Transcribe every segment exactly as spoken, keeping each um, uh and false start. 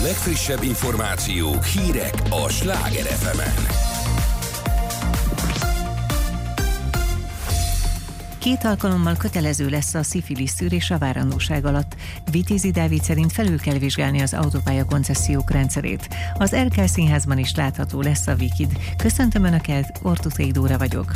legfrissebb információk, hírek a Sláger ef emen. Két alkalommal kötelező lesz a szifilisz szűrés a várandóság alatt. Vitézi Dávid szerint felül kell vizsgálni az autópálya koncesziók rendszerét. Az Erkel Színházban is látható lesz a Vikid. Köszöntöm Önöket, Ortuthei Dóra vagyok.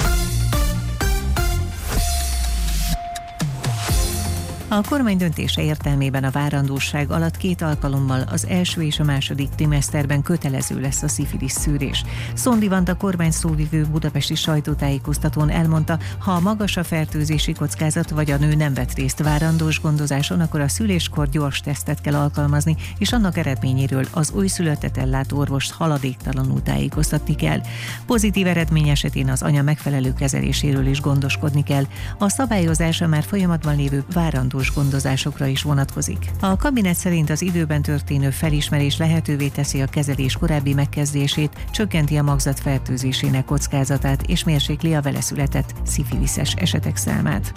A kormány döntése értelmében a várandóság alatt két alkalommal az első és a második trimeszterben kötelező lesz a szifilisz szűrés. Szondi Vanda kormány szóvivő budapesti sajtótájékoztatón elmondta, ha magas a fertőzési kockázat vagy a nő nem vett részt várandós gondozáson, akkor a szüléskor gyors tesztet kell alkalmazni, és annak eredményéről az újszülöttet ellátó orvost haladéktalanul tájékoztatni kell. Pozitív eredmény esetén az anya megfelelő kezeléséről is gondoskodni kell. A szabályozása már folyamatban lévő várandós gondozásokra is vonatkozik. A kabinet szerint az időben történő felismerés lehetővé teszi a kezelés korábbi megkezdését, csökkenti a magzat fertőzésének kockázatát és mérsékli a vele született szifiliszes esetek számát.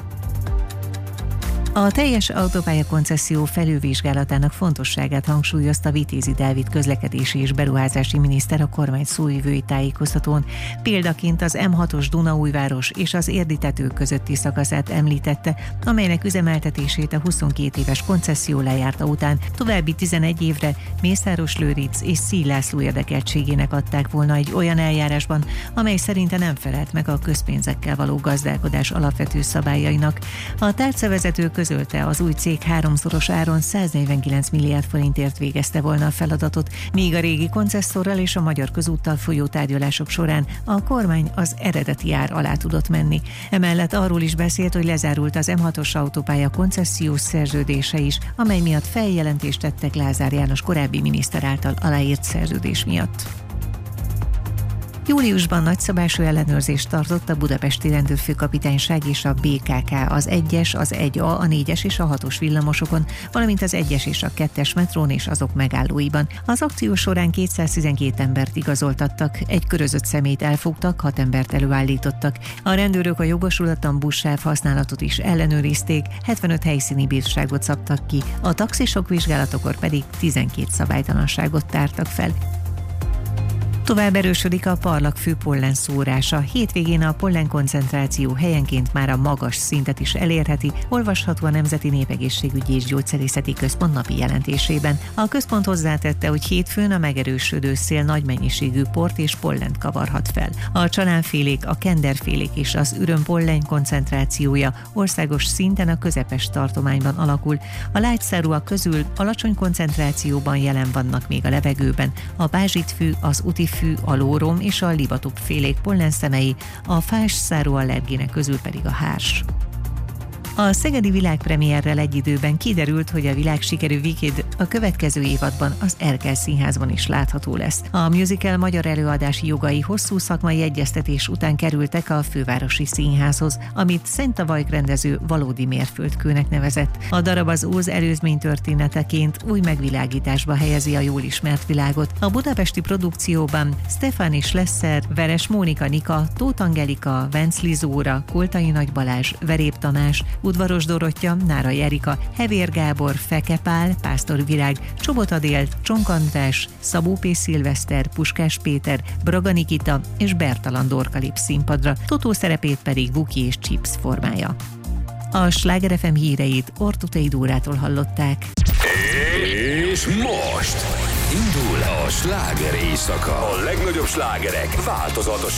A teljes autópálya koncesszió felülvizsgálatának fontosságát hangsúlyozta Vitézi Dávid közlekedési és beruházási miniszter a kormány szóvivői tájékoztatón. Példaként az em hatos Dunaújváros és az Érdi-tető közötti szakaszát említette, amelynek üzemeltetését a huszonkét éves koncesszió lejárta után további tizenegy évre Mészáros Lőric és Szíj László érdekeltségének adták volna egy olyan eljárásban, amely szerinte nem felelt meg a közpénzekkel való gazdálkodás alapvető szabályainak. A tárcavezető közölte, az új cég háromszoros áron száznegyvenkilenc milliárd forintért végezte volna a feladatot, míg a régi koncesszorral és a Magyar Közúttal folyó tárgyalások során a kormány az eredeti ár alá tudott menni. Emellett arról is beszélt, hogy lezárult az em hatos autópálya koncesziós szerződése is, amely miatt feljelentést tettek Lázár János korábbi miniszter által aláírt szerződés miatt. Júliusban nagyszabású ellenőrzést tartott a budapesti rendőrfőkapitányság és a bé ká ká az egyes, az egy á, a négyes és a hatos villamosokon, valamint az egyes és a kettes metrón és azok megállóiban. Az akció során kétszáztizenkét embert igazoltattak, egy körözött személyt elfogtak, hat embert előállítottak. A rendőrök a jogosulatlan buszsáv használatot is ellenőrizték, hetvenöt helyszíni bírságot szabtak ki, a taxisok vizsgálatokor pedig tizenkét szabálytalanságot tártak fel. Tovább erősödik a parlagfű pollen szórása. Hétvégén a pollen koncentráció helyenként már a magas szintet is elérheti, olvasható a Nemzeti Népegészségügyi és Gyógyszerészeti Központ napi jelentésében. A központ hozzátette, hogy hétfőn a megerősödő szél nagy mennyiségű port és pollent kavarhat fel. A csalánfélék, a kenderfélék és az ürömpollen koncentrációja országos szinten a közepes tartományban alakul. A lágyszárúak közül alacsony koncentrációban jelen vannak még a levegőben a bázsitfű, az utifű, a lórom és a libatop félék pollenszemei, a fás szárú allergének közül pedig a hárs. A szegedi világpremierrel egy időben kiderült, hogy a világsikerű Vikid a következő évadban az Erkel Színházban is látható lesz. A musical magyar előadási jogai hosszú szakmai egyeztetés után kerültek a fővárosi színházhoz, amit Szent Tavajk rendező valódi mérföldkőnek nevezett. A darab az Óz előzmény történeteként új megvilágításba helyezi a jól ismert világot. A budapesti produkcióban Stefani Schlesser, Veres Mónika Nika, Tóth Angelika, Vencli Zóra, Koltai Nagy Balázs, Verép Tamás, Udvaros Dorottya, Nárai Erika, Hevér Gábor, Feke Pál, Pásztor Virág, Csobot Adél, Csonk András, Szabó P. Szilveszter, Puskás Péter, Braga Nikita és Bertalan Dorka lép színpadra, Totó szerepét pedig Buki és Chips formája. A Sláger ef em híreit Ortuthei Dórától hallották. És most indul a sláger éjszaka. A legnagyobb slágerek változatos